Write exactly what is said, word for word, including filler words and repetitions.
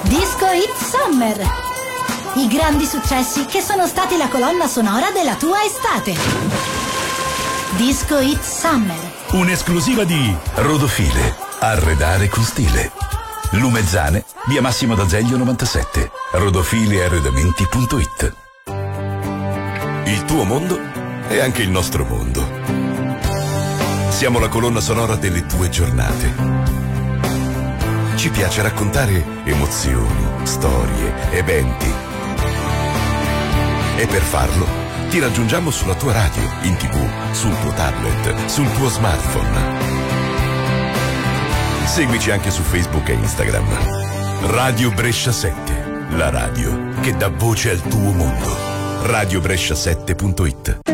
Disco Hit Summer. I grandi successi che sono stati la colonna sonora della tua estate. Disco Hit Summer. Un'esclusiva di Rodofile. Arredare con stile. Lumezzane, via Massimo d'Azeglio novantasette. rodofilearredamenti punto it. Il tuo mondo è anche il nostro mondo. Siamo la colonna sonora delle tue giornate. Ci piace raccontare emozioni, storie, eventi. E per farlo ti raggiungiamo sulla tua radio, in tv, sul tuo tablet, sul tuo smartphone. Seguici anche su Facebook e Instagram. Radio Brescia sette, la radio che dà voce al tuo mondo. radio brescia sette punto it.